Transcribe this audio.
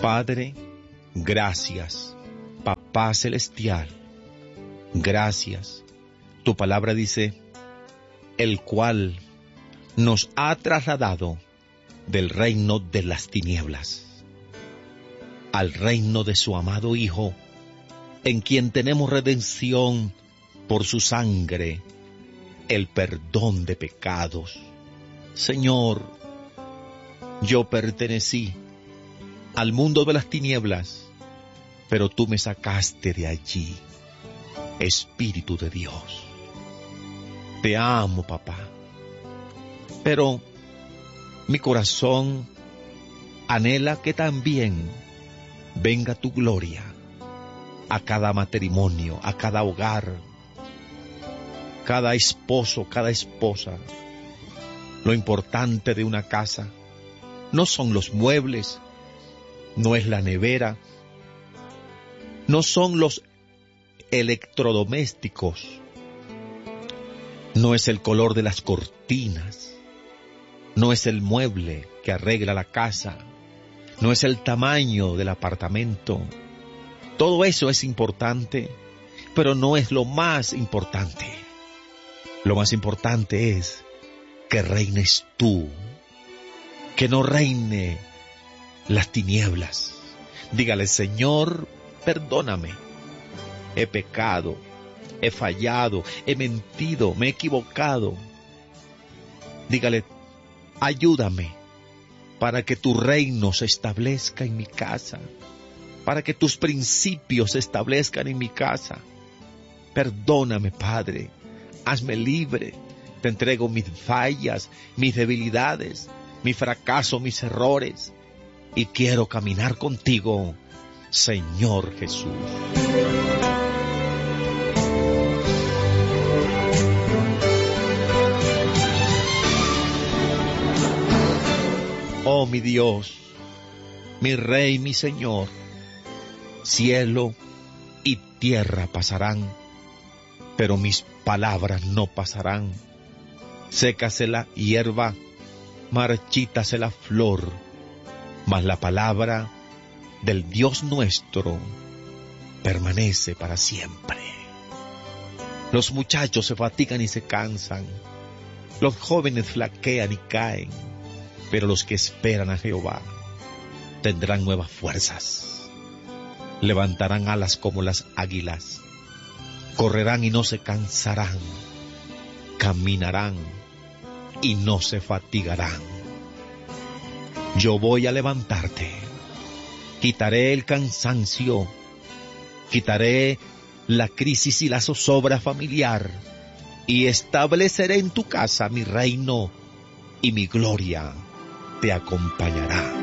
Padre, gracias. Papá Celestial, gracias. Tu palabra dice, el cual nos ha trasladado del reino de las tinieblas al reino de su amado Hijo, en quien tenemos redención por su sangre, el perdón de pecados. Señor, yo pertenecí al mundo de las tinieblas, pero tú me sacaste de allí, Espíritu de Dios. Te amo, papá, pero mi corazón anhela que también venga tu gloria a cada matrimonio, a cada hogar, cada esposo, cada esposa. Lo importante de una casa no son los muebles, no es la nevera, no son los electrodomésticos, no es el color de las cortinas, no es el mueble que arregla la casa, no es el tamaño del apartamento. Todo eso es importante, pero no es lo más importante. Lo más importante es que reines tú, que no reine las tinieblas. Dígale, Señor, perdóname. He pecado, he fallado, he mentido, me he equivocado. Dígale, ayúdame para que tu reino se establezca en mi casa, para que tus principios se establezcan en mi casa. Perdóname, Padre, hazme libre. Te entrego mis fallas, mis debilidades, mi fracaso, mis errores, y quiero caminar contigo, Señor Jesús. Oh mi Dios, mi Rey, mi Señor, cielo y tierra pasarán, pero mis palabras no pasarán. Sécase la hierba, marchítase la flor, mas la palabra del Dios nuestro permanece para siempre. Los muchachos se fatigan y se cansan, los jóvenes flaquean y caen, pero los que esperan a Jehová tendrán nuevas fuerzas, levantarán alas como las águilas, correrán y no se cansarán, caminarán y no se fatigarán. Yo voy a levantarte, quitaré el cansancio, quitaré la crisis y la zozobra familiar, y estableceré en tu casa mi reino, y mi gloria te acompañará.